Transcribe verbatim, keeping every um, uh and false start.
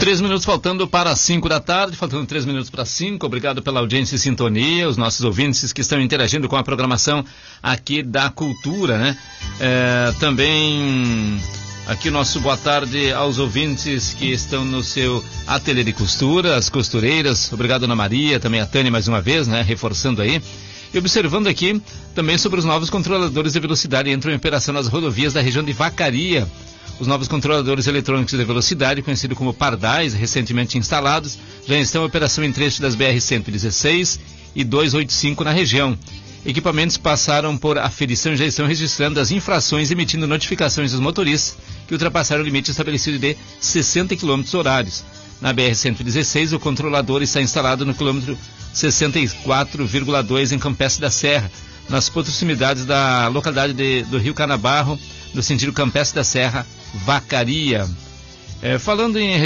Três minutos faltando para cinco da tarde, faltando três minutos para cinco. Obrigado pela audiência e sintonia, os nossos ouvintes que estão interagindo com a programação aqui da Cultura, né? É, também aqui o nosso boa tarde aos ouvintes que estão no seu ateliê de costura, as costureiras. Obrigado, Ana Maria, também a Tânia mais uma vez, né? Reforçando aí. E observando aqui também sobre os novos controladores de velocidade que entram em operação nas rodovias da região de Vacaria. Os novos controladores eletrônicos de velocidade, conhecidos como pardais, recentemente instalados, já estão em operação em trecho das B R cento e dezesseis e duzentos e oitenta e cinco na região. Equipamentos passaram por aferição e já estão registrando as infrações, emitindo notificações aos motoristas que ultrapassaram o limite estabelecido de sessenta quilômetros horários. Na B R cento e dezesseis, o controlador está instalado no quilômetro sessenta e quatro vírgula dois em Campestre da Serra, nas proximidades da localidade de, do Rio Canabarro, no sentido Campestre da Serra, Vacaria. É, falando em